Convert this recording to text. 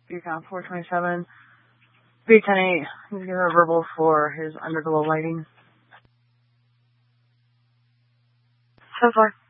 Beacon 427. B108, he's giving a verbal for his underglow lighting. So far.